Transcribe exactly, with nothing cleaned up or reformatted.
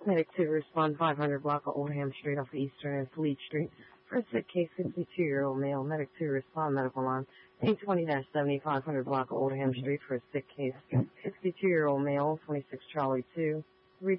Medic two, respond five hundred block of Oldham Street off Eastern and Fleet Street for a sick case, fifty-two-year-old male. Medic two, respond medical line eight twenty seventy, five hundred block of Oldham Street for a sick case, fifty-two-year-old male, twenty-six Charlie two.